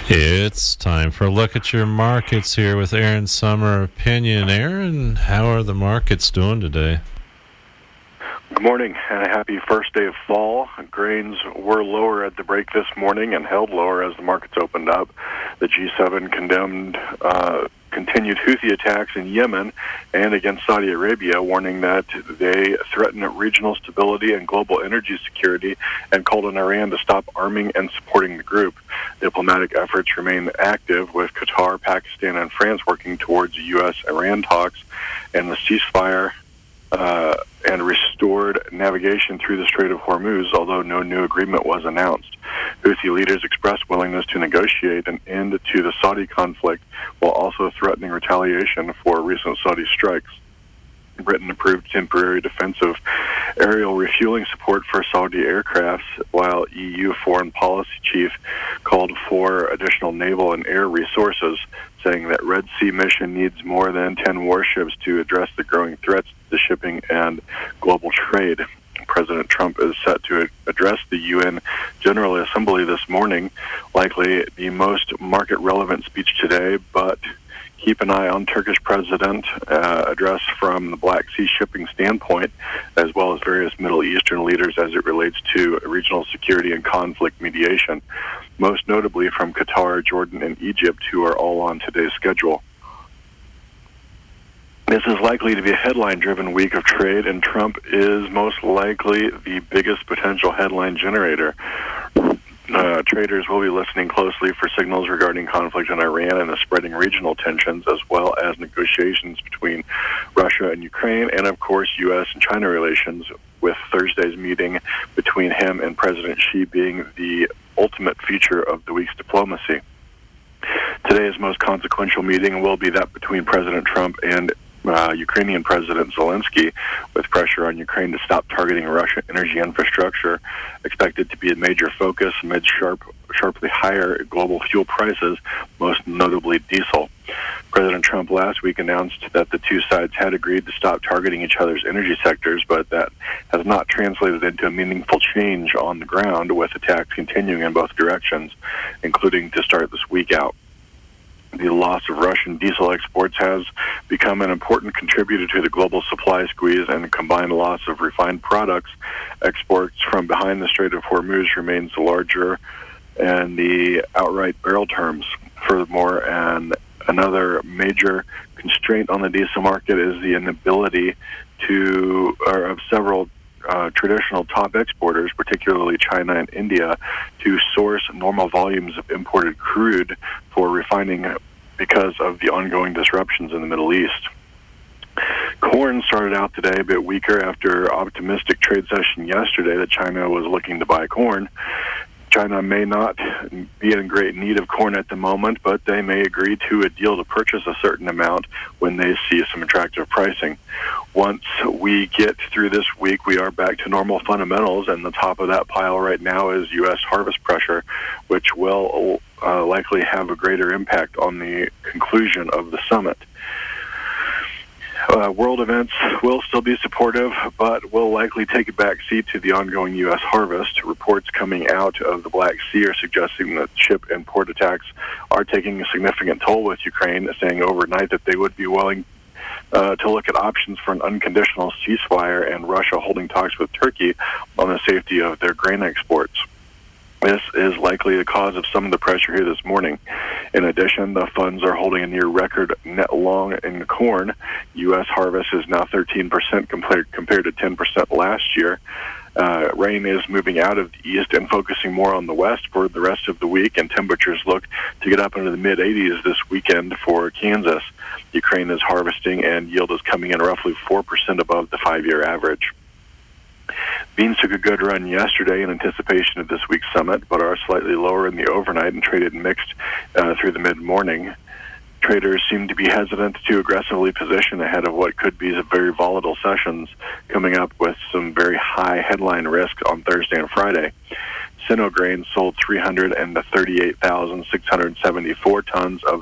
It's time for a look at your markets here with Aaron Summer Opinion. Aaron, how are the markets doing today? Good morning and a happy first day of fall. Grains were lower at the break this morning and held lower as the markets opened up. The G7 condemned continued Houthi attacks in Yemen and against Saudi Arabia, warning that they threaten regional stability and global energy security, and called on Iran to stop arming and supporting the group. Diplomatic efforts remain active, with Qatar, Pakistan, and France working towards U.S.-Iran talks and the ceasefire and restored navigation through the Strait of Hormuz, although no new agreement was announced. Houthi leaders expressed willingness to negotiate an end to the Saudi conflict, while also threatening retaliation for recent Saudi strikes. Britain approved temporary defensive aerial refueling support for Saudi aircrafts, while EU foreign policy chief called for additional naval and air resources, saying that Red Sea mission needs more than 10 warships to address the growing threats to shipping and global trade. President Trump is set to address the UN General Assembly this morning, likely the most market-relevant speech today, but keep an eye on Turkish President address from the Black Sea shipping standpoint, as well as various Middle Eastern leaders as it relates to regional security and conflict mediation, most notably from Qatar, Jordan, and Egypt, who are all on today's schedule. This is likely to be a headline-driven week of trade, and Trump is most likely the biggest potential headline generator. Traders will be listening closely for signals regarding conflict in Iran and the spreading regional tensions, as well as negotiations between Russia and Ukraine, and of course U.S. and China relations, with Thursday's meeting between him and President Xi being the ultimate feature of the week's diplomacy. Today's most consequential meeting will be that between President Trump and Ukrainian President Zelensky, with pressure on Ukraine to stop targeting Russian energy infrastructure expected to be a major focus amid sharply higher global fuel prices, most notably diesel. President Trump last week announced that the two sides had agreed to stop targeting each other's energy sectors, but that has not translated into a meaningful change on the ground, with attacks continuing in both directions, including to start this week out. The loss of Russian diesel exports has become an important contributor to the global supply squeeze, and the combined loss of refined products exports from behind the Strait of Hormuz remains larger in the outright barrel terms. Furthermore, another major constraint on the diesel market is the inability of several traditional top exporters, particularly China and India, to source normal volumes of imported crude for refining because of the ongoing disruptions in the Middle East. Corn started out today a bit weaker after optimistic trade session yesterday that China was looking to buy corn. China may not be in great need of corn at the moment, but they may agree to a deal to purchase a certain amount when they see some attractive pricing. Once we get through this week, we are back to normal fundamentals, and the top of that pile right now is U.S. harvest pressure, which will likely have a greater impact on the conclusion of the summit. World events will still be supportive, but will likely take a back seat to the ongoing U.S. harvest. Reports coming out of the Black Sea are suggesting that ship and port attacks are taking a significant toll with Ukraine, saying overnight that they would be willing to look at options for an unconditional ceasefire, and Russia holding talks with Turkey on the safety of their grain exports. This is likely the cause of some of the pressure here this morning. In addition, the funds are holding a near record net long in corn. U.S. harvest is now 13% compared to 10% last year. Rain is moving out of the east and focusing more on the west for the rest of the week, and temperatures look to get up into the mid-80s this weekend for Kansas. Ukraine is harvesting, and yield is coming in roughly 4% above the 5-year average. Beans took a good run yesterday in anticipation of this week's summit, but are slightly lower in the overnight and traded mixed through the mid-morning. Traders seem to be hesitant to aggressively position ahead of what could be very volatile sessions coming up with some very high headline risk on Thursday and Friday. Sino Grain sold 338,674 tons of